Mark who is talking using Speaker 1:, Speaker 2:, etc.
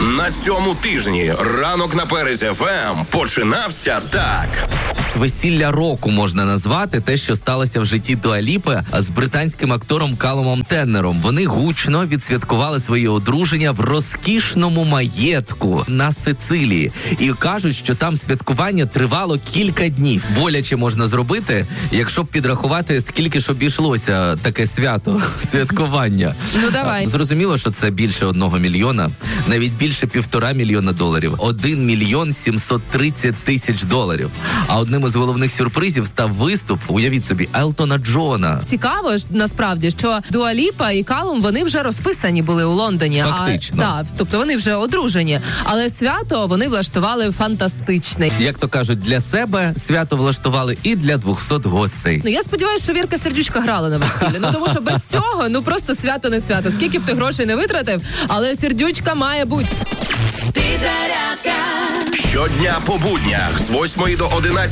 Speaker 1: На цьому тижні ранок на Перезі ФМ починався так.
Speaker 2: Весілля року можна назвати те, що сталося в житті Дуа Ліпи з британським актором Калумом Теннером. Вони гучно відсвяткували своє одруження в розкішному маєтку на Сицилії. І кажуть, що там святкування тривало кілька днів. Боляче можна зробити, якщо б підрахувати, скільки ж обійшлося таке святкування.
Speaker 3: Ну, давай.
Speaker 2: Зрозуміло, що це більше 1 мільйона, навіть більше $1,5 мільйона. 1 мільйон 730 тисяч доларів. А одним із головних сюрпризів став виступ, уявіть собі, Елтона Джона.
Speaker 3: Цікаво ж, насправді, що Дуа Ліпа і Калум, вони вже розписані були у Лондоні.
Speaker 2: Фактично.
Speaker 3: Тобто вони вже одружені. Але свято вони влаштували фантастичне.
Speaker 2: Як то кажуть, для себе свято влаштували і для 200 гостей.
Speaker 3: Ну, я сподіваюся, що Вірка Сердючка грала на весіллі. Ну, тому що без цього, просто свято не свято. Скільки б ти грошей не витратив, але Сердючка має бути.
Speaker 1: Щодня по буднях з 8 до 11